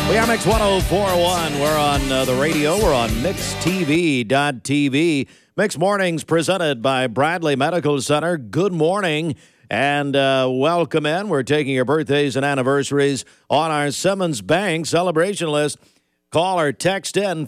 We are Mix 104.1. We're on the radio. We're on MixTV.tv. Mix Mornings presented by Bradley Medical Center. Good morning and welcome in. We're taking your birthdays and anniversaries on our Simmons Bank celebration list. Call or text in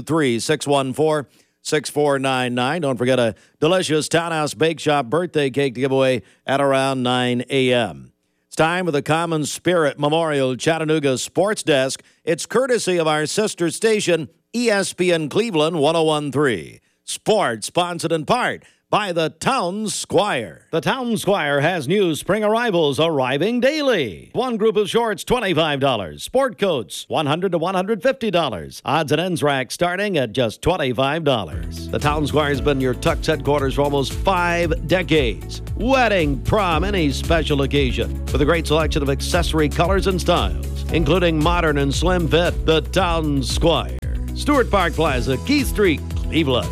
423-614-6499. Don't forget a delicious Townhouse Bake Shop birthday cake to give away at around 9 a.m. It's time for the Common Spirit Memorial Chattanooga Sports Desk. It's courtesy of our sister station, ESPN Cleveland 101.3. Sports sponsored in part by the Town Squire. The Town Squire has new spring arrivals arriving daily. One group of shorts, $25. Sport coats, $100 to $150. Odds and ends rack starting at just $25. The Town Squire has been your Tux headquarters for almost 5 decades. Wedding, prom, any special occasion. With a great selection of accessory colors and styles, including modern and slim fit. The Town Squire. Stewart Park Plaza, Keith Street, Cleveland.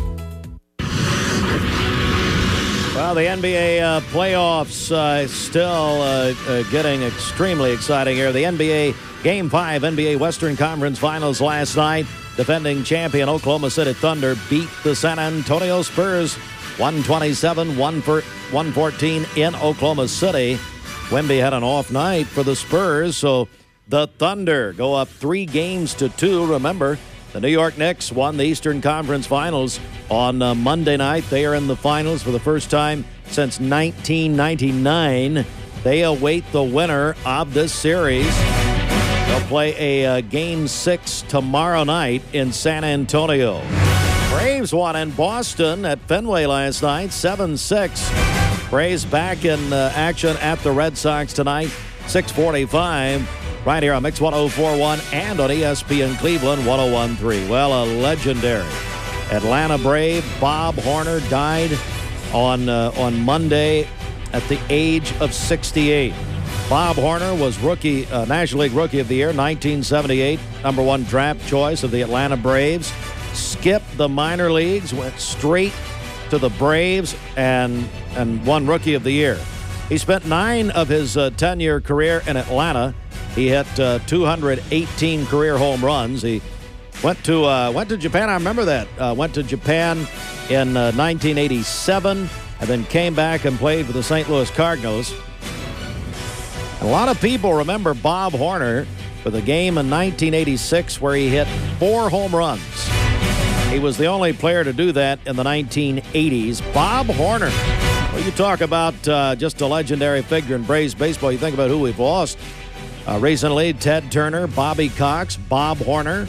Well, the NBA playoffs still getting extremely exciting here. The NBA Game 5 NBA Western Conference Finals last night. Defending champion Oklahoma City Thunder beat the San Antonio Spurs 127-114 in Oklahoma City. Wemby had an off night for the Spurs, so the Thunder go up 3-2. Remember, the New York Knicks won the Eastern Conference Finals on Monday night. They are in the finals for the first time since 1999. They await the winner of this series. They'll play a Game 6 tomorrow night in San Antonio. Braves won in Boston at Fenway last night, 7-6. Braves back in action at the Red Sox tonight, 6:45. Right here on Mix 104.1 and on ESPN Cleveland 101.3. Well, a legendary Atlanta Brave, Bob Horner, died on Monday at the age of 68. Bob Horner was National League Rookie of the Year, 1978, number 1 draft choice of the Atlanta Braves. Skipped the minor leagues, went straight to the Braves, and won Rookie of the Year. He spent 9 of his 10-year career in Atlanta. He hit 218 career home runs. He went to Japan. I remember that. Went to Japan in 1987 and then came back and played for the St. Louis Cardinals. A lot of people remember Bob Horner for the game in 1986 where he hit 4 home runs. He was the only player to do that in the 1980s. Bob Horner. Well, you talk about just a legendary figure in Braves baseball. You think about who we've lost. Recently, Ted Turner, Bobby Cox, Bob Horner,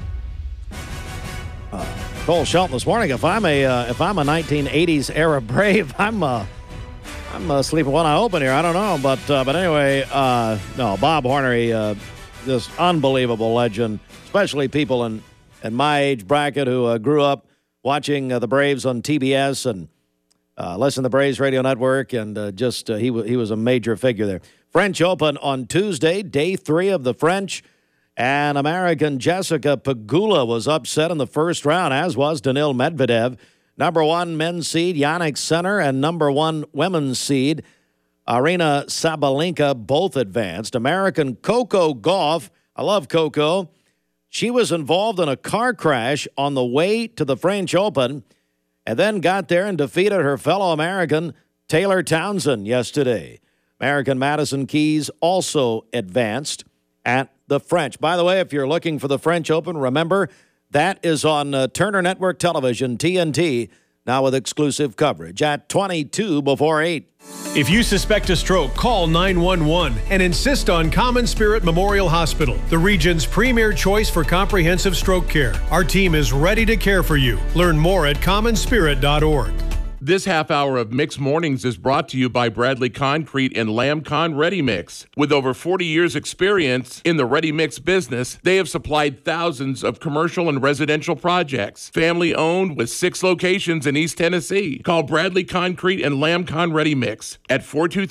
Cole Shelton this morning. If I'm a 1980s era Brave, I'm sleeping one eye open here. I don't know, but anyway, no, Bob Horner, this unbelievable legend, especially people in my age bracket who grew up watching the Braves on TBS and listen to the Braves Radio Network, and he was a major figure there. French Open on Tuesday, day 3 of the French, and American Jessica Pegula was upset in the first round, as was Daniil Medvedev. Number 1 men's seed Jannik Sinner and number 1 women's seed Aryna Sabalenka both advanced. American Coco Gauff, I love Coco. She was involved in a car crash on the way to the French Open and then got there and defeated her fellow American Taylor Townsend yesterday. American Madison Keys also advanced at the French. By the way, if you're looking for the French Open, remember that is on Turner Network Television, TNT, now with exclusive coverage at 22 before 8. If you suspect a stroke, call 911 and insist on Common Spirit Memorial Hospital, the region's premier choice for comprehensive stroke care. Our team is ready to care for you. Learn more at commonspirit.org. This half hour of Mix Mornings is brought to you by Bradley Concrete and Lamcon Ready Mix. With over 40 years experience in the ready mix business, they have supplied thousands of commercial and residential projects. Family owned with 6 locations in East Tennessee. Call Bradley Concrete and Lamcon Ready Mix at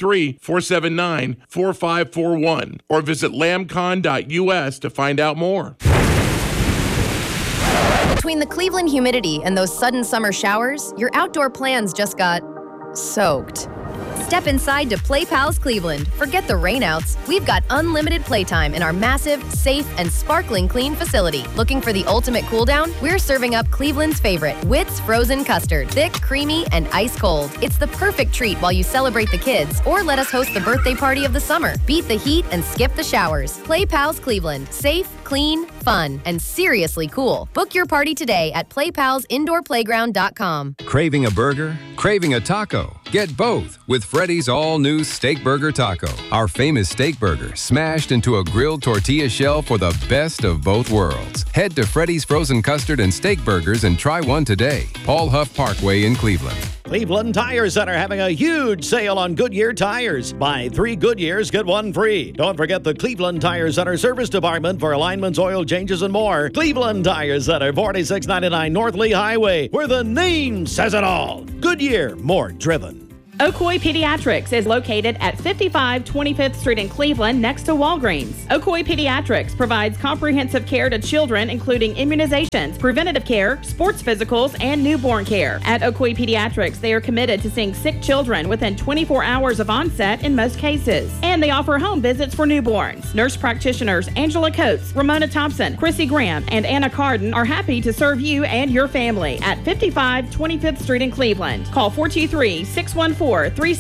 423-479-4541 or visit lamcon.us to find out more. Between the Cleveland humidity and those sudden summer showers, your outdoor plans just got soaked. Step inside to Play Pals Cleveland. Forget the rainouts. We've got unlimited playtime in our massive, safe, and sparkling clean facility. Looking for the ultimate cool down? We're serving up Cleveland's favorite, Wits Frozen Custard. Thick, creamy, and ice cold. It's the perfect treat while you celebrate the kids, or let us host the birthday party of the summer. Beat the heat and skip the showers. Play Pals Cleveland. Safe, clean, fun, and seriously cool. Book your party today at playpalsindoorplayground.com. Craving a burger? Craving a taco? Get both with Freddy's all-new Steak Burger Taco. Our famous steak burger smashed into a grilled tortilla shell for the best of both worlds. Head to Freddy's Frozen Custard and Steak Burgers and try one today. Paul Huff Parkway in Cleveland. Cleveland Tire Center having a huge sale on Goodyear tires. Buy 3 Goodyears, get 1 free. Don't forget the Cleveland Tire Center service department for alignments, oil changes, and more. Cleveland Tire Center, 4699 North Lee Highway, where the name says it all. Goodyear, more driven. Ocoee Pediatrics is located at 55 25th Street in Cleveland, next to Walgreens. Ocoee Pediatrics provides comprehensive care to children, including immunizations, preventative care, sports physicals, and newborn care. At Ocoee Pediatrics, they are committed to seeing sick children within 24 hours of onset in most cases. And they offer home visits for newborns. Nurse practitioners Angela Coates, Ramona Thompson, Chrissy Graham, and Anna Carden are happy to serve you and your family at 55 25th Street in Cleveland. Call 423-614-3733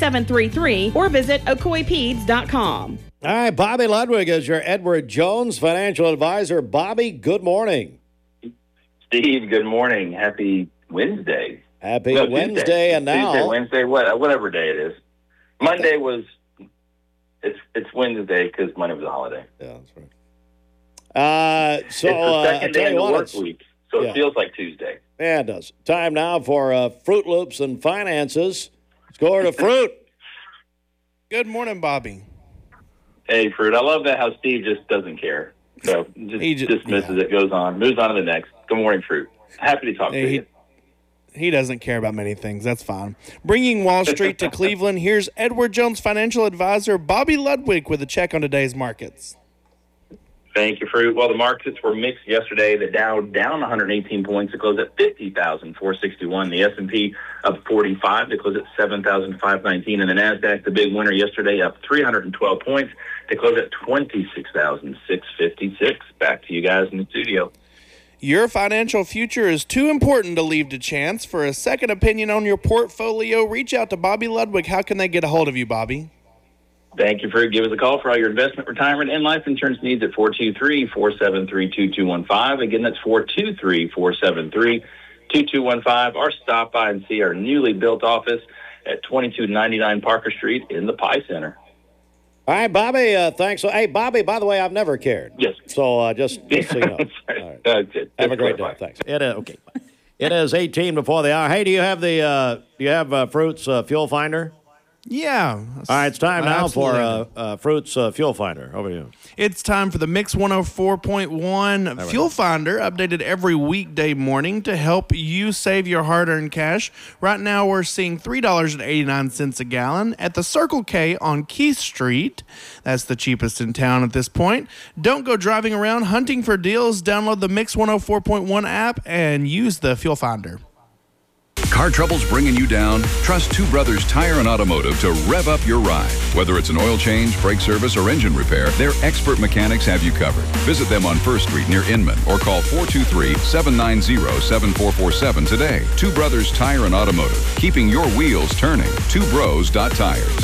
or visit ocoeepeds.com. All right, Bobby Ludwig is your Edward Jones financial advisor. Bobby, good morning. Steve, good morning. Happy Wednesday. Happy Wednesday, Tuesday. And now Tuesday, Wednesday, whatever day it is. Monday was it's Wednesday because Monday was a holiday. Yeah, that's right. It's the second day of the work week, so it feels like Tuesday. Yeah, it does. Time now for Fruit Loops and Finances. Score to Fruit. Good morning, Bobby. Hey, Fruit. I love that how Steve just doesn't care. So just dismisses it, goes on, moves on to the next. Good morning, Fruit. Happy to talk to you. He doesn't care about many things. That's fine. Bringing Wall Street to Cleveland, here's Edward Jones financial advisor Bobby Ludwig with a check on today's markets. Thank you, Fruit. Well, the markets were mixed yesterday. The Dow down 118 points to close at 50,461. The S&P up 45 to close at 7,519. And the NASDAQ, the big winner yesterday, up 312 points to close at 26,656. Back to you guys in the studio. Your financial future is too important to leave to chance. For a second opinion on your portfolio, reach out to Bobby Ludwig. How can they get a hold of you, Bobby? Thank you, Fruit. Give us a call for all your investment, retirement, and life insurance needs at 423-473-2215. Again, that's 423-473-2215. Or stop by and see our newly built office at 2299 Parker Street in the Pie Center. All right, Bobby, thanks. Hey, Bobby, by the way, I've never cared. Yes. So just so you know. All right. Have a great day. Thanks. It is 18 before the hour. Hey, do you have Fruit's Fuel Finder? Yeah. All right, it's time now for Fruit's Fuel Finder. Over to you. It's time for the Mix 104.1 Fuel Finder, updated every weekday morning to help you save your hard-earned cash. Right now, we're seeing $3.89 a gallon at the Circle K on Keith Street. That's the cheapest in town at this point. Don't go driving around hunting for deals. Download the Mix 104.1 app and use the Fuel Finder. Car trouble's bringing you down? Trust Two Brothers Tire and Automotive to rev up your ride. Whether it's an oil change, brake service, or engine repair, their expert mechanics have you covered. Visit them on 1st Street near Inman or call 423-790-7447 today. Two Brothers Tire and Automotive, keeping your wheels turning. TwoBros.tires.